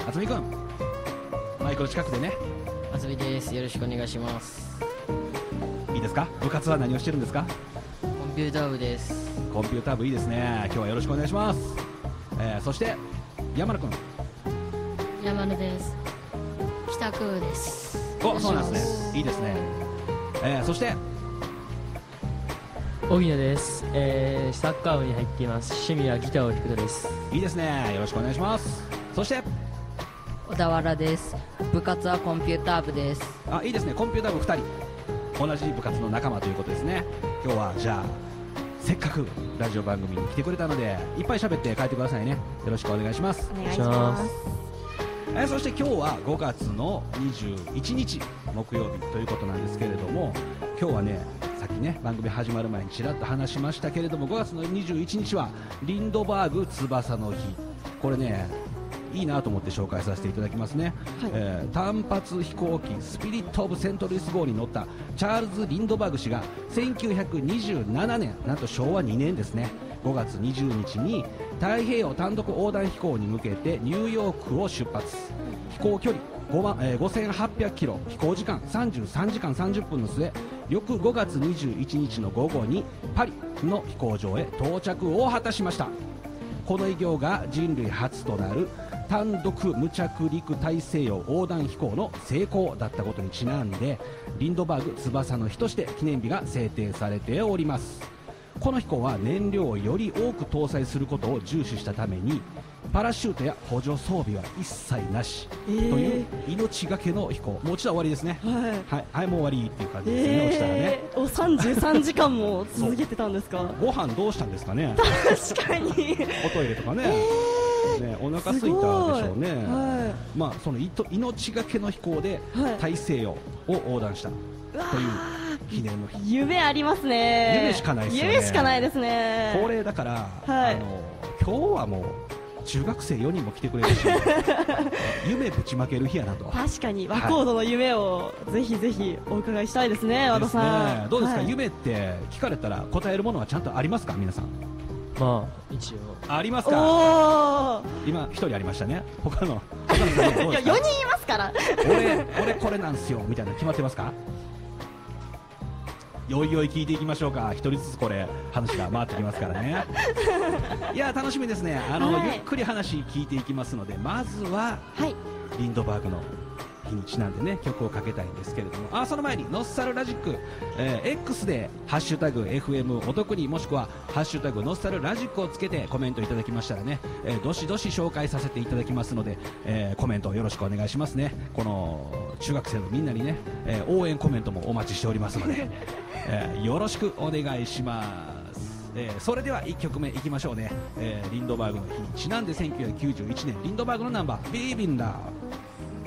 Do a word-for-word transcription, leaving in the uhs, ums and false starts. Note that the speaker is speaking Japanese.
あつみくん、マイクの近くでね。 あつみです。よろしくお願いします。 いいですか？部活は何をしてるんですか？ コンピューター部です。 コンピューター部いいですね。今日はよろしくお願いします。えー、そして山野くん。 山野です。帰宅部です。 お、そうなんですね。いいですね。えー、そして荻野です、えー、サッカー部に入っています。趣味はギターを弾くことです。 いいですね。よろしくお願いします。そして小田原です。部活はコンピューター部です。 あ、いいですね。コンピューター部ふたり、同じ部活の仲間ということですね。今日はじゃあせっかくラジオ番組に来てくれたのでいっぱい喋って帰ってくださいね。よろしくお願いします。 お願いします。 えー、そして今日はごがつのにじゅういちにち木曜日ということなんですけれども、今日はね、さっきね番組始まる前にちらっと話しましたけれども、ごがつのにじゅういちにちはリンドバーグ翼の日。これねいいなと思って紹介させていただきますね。はい、えー、単発飛行機スピリット・オブ・セントルイス号に乗ったチャールズ・リンドバーグ氏がせんきゅうひゃくにじゅうななねん、なんとしょうわにねんですね、ごがつにじゅうにちに太平洋単独横断飛行に向けてニューヨークを出発。飛行距離ごせんはっぴゃくキロ、飛行時間さんじゅうさんじかんさんじゅっぷんの末、翌ごがつにじゅういちにちの午後にパリの飛行場へ到着を果たしました。この偉業が人類初となる単独無着陸大西洋横断飛行の成功だったことにちなんで、リンドバーグ翼の日として記念日が制定されております。この飛行は燃料をより多く搭載することを重視したために、パラシュートや補助装備は一切なし、えー、という命がけの飛行。もう落ちたら終わりですね。はい、はいはい、もう終わりっていう感じですね。えー、落ちたらね。 おさんじゅうさんじかんも続けてたんですか？ ご飯どうしたんですかね。 確かにおトイレとかね。えー、ね、お腹空いたでしょうね。はい、まあその命がけの飛行で大西洋を横断したという記念の日。 夢ありますね。 夢しかないですよね。 夢しかないですね。 恒例だから、はい、あの今日はもう中学生よにんも来てくれるし夢ぶちまける日やなと。 確かに和コードの夢をぜひぜひお伺いしたいですね、和田さん。 どうですか、はい、夢って聞かれたら答えるものはちゃんとありますか、皆さん。 まあ一応ありますか。今一人ありましたね。他の他の人どうですか。 よにんいますから俺俺これなんすよみたいな決まってますか。よいよい聞いていきましょうか。一人ずつこれ話が回ってきますからねいや楽しみですね。あの、はい、ゆっくり話聞いていきますので、まずは、はい、リンドバーグの日にちなんでね曲をかけたいんですけれども、あその前にノスタルラジック、えー、X でハッシュタグ エフエム お得に、もしくはハッシュタグノスタルラジックをつけてコメントいただきましたらね、えー、どしどし紹介させていただきますので、えー、コメントよろしくお願いしますね。この中学生のみんなにね、えー、応援コメントもお待ちしておりますので、えー、よろしくお願いします。えー、それではいっきょくめいきましょうね。えー、リンドバーグの日にちなんでせんきゅうひゃくきゅうじゅういちねんリンドバーグのナンバー Believe in Love。